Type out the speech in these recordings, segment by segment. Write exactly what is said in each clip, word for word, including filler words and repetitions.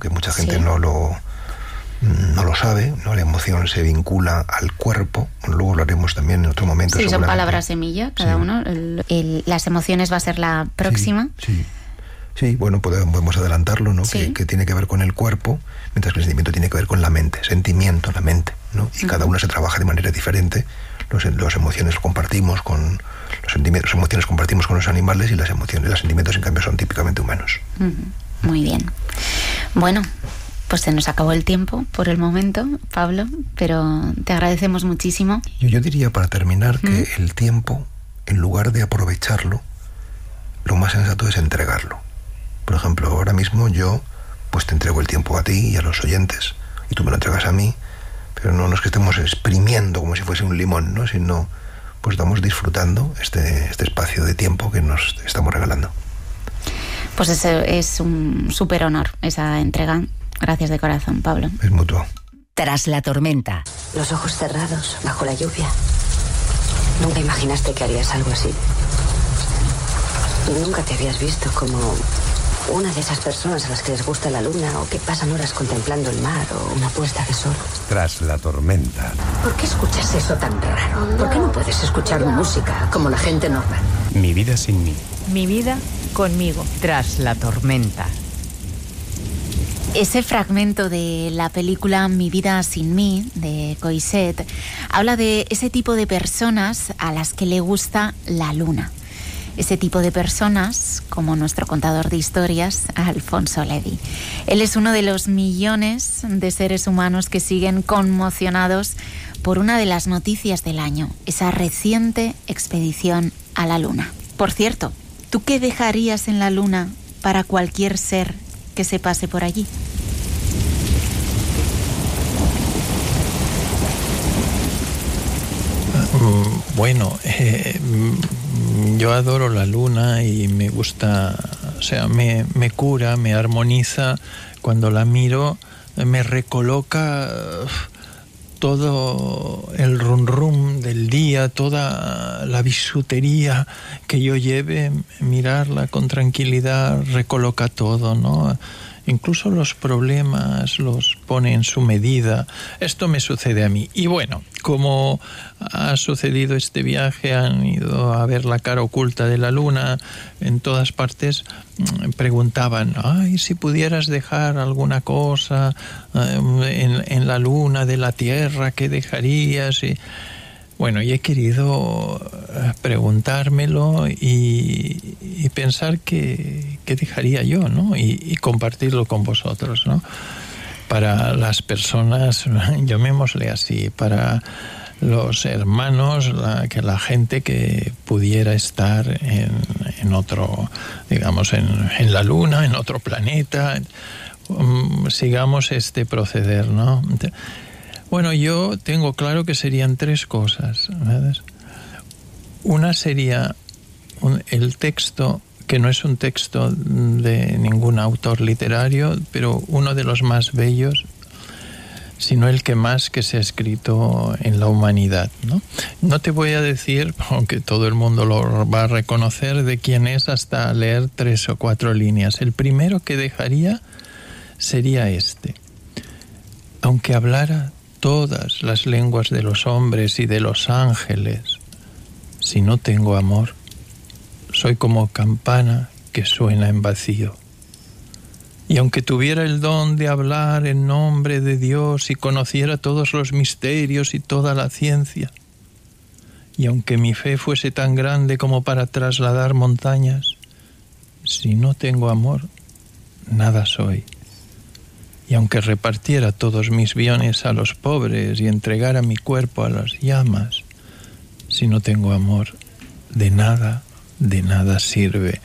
que mucha gente sí. no lo no lo sabe, ¿no? La emoción se vincula al cuerpo. Luego lo haremos también en otro momento. Sí, son palabras semilla, cada sí. uno. El, el, las emociones va a ser la próxima. Sí, sí. Sí, bueno, podemos adelantarlo, ¿no? Sí. Que, que tiene que ver con el cuerpo, mientras que el sentimiento tiene que ver con la mente. Sentimiento, la mente, ¿no? Y uh-huh. cada uno se trabaja de manera diferente. Los, los emociones compartimos con los sentimientos, las emociones compartimos con los animales, y las emociones, los sentimientos en cambio son típicamente humanos. Uh-huh. Muy bien. Bueno, pues se nos acabó el tiempo por el momento, Pablo, pero te agradecemos muchísimo. Yo, yo diría para terminar uh-huh. que el tiempo, en lugar de aprovecharlo, lo más sensato es entregarlo. Por ejemplo, ahora mismo yo pues te entrego el tiempo a ti y a los oyentes, y tú me lo entregas a mí, pero no, no es que estemos exprimiendo como si fuese un limón, ¿no? Sino pues estamos disfrutando este, este espacio de tiempo que nos estamos regalando. Pues ese es un súper honor, esa entrega. Gracias de corazón, Pablo. Es mutuo. Tras la tormenta. Los ojos cerrados, bajo la lluvia. ¿Nunca imaginaste que harías algo así? ¿Nunca te habías visto como una de esas personas a las que les gusta la luna, o que pasan horas contemplando el mar o una puesta de sol? Tras la tormenta. ¿Por qué escuchas eso tan raro? ¿Por qué no puedes escuchar música como la gente normal? Mi vida sin mí. Mi vida conmigo. Tras la tormenta. Ese fragmento de la película Mi vida sin mí, de Coixet, habla de ese tipo de personas a las que le gusta la luna. Ese tipo de personas, como nuestro contador de historias, Alfonso Ledy. Él es uno de los millones de seres humanos que siguen conmocionados por una de las noticias del año, esa reciente expedición a la Luna. Por cierto, ¿tú qué dejarías en la Luna para cualquier ser que se pase por allí? Bueno, eh, yo adoro la luna y me gusta, o sea, me, me cura, me armoniza. Cuando la miro, me recoloca todo el rum rum del día, toda la bisutería que yo lleve. Mirarla con tranquilidad recoloca todo, ¿no? Incluso los problemas los pone en su medida. Esto me sucede a mí. Y bueno, como ha sucedido este viaje, han ido a ver la cara oculta de la luna, en todas partes preguntaban, ay, si pudieras dejar alguna cosa en, en la luna de la Tierra, ¿qué dejarías? Y bueno, y he querido preguntármelo y, y pensar qué, qué dejaría yo, ¿no? Y, y compartirlo con vosotros, ¿no? Para las personas, llamémosle así, para los hermanos, la, que la gente que pudiera estar en, en otro, digamos, en, en la luna, en otro planeta, um, sigamos este proceder, ¿no? Bueno, yo tengo claro que serían tres cosas, ¿verdad? Una sería un, el texto, que no es un texto de ningún autor literario, pero uno de los más bellos, sino el que más que se ha escrito en la humanidad, ¿no? No te voy a decir, aunque todo el mundo lo va a reconocer, de quién es hasta leer tres o cuatro líneas. El primero que dejaría sería este. Aunque hablara todas las lenguas de los hombres y de los ángeles, si no tengo amor, soy como campana que suena en vacío. Y aunque tuviera el don de hablar en nombre de Dios y conociera todos los misterios y toda la ciencia, y aunque mi fe fuese tan grande como para trasladar montañas, si no tengo amor, nada soy. Y aunque repartiera todos mis bienes a los pobres y entregara mi cuerpo a las llamas, si no tengo amor, de nada, de nada sirve.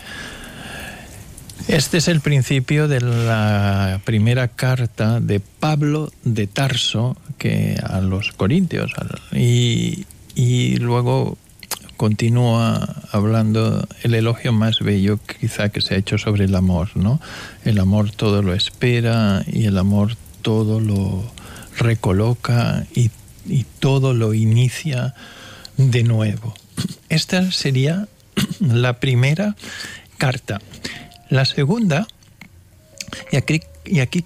Este es el principio de la primera carta de Pablo de Tarso que a los Corintios, y, y luego continúa hablando el elogio más bello quizá que se ha hecho sobre el amor, ¿no? El amor todo lo espera y el amor todo lo recoloca y, y todo lo inicia de nuevo. Esta sería la primera carta. La segunda, y aquí, y aquí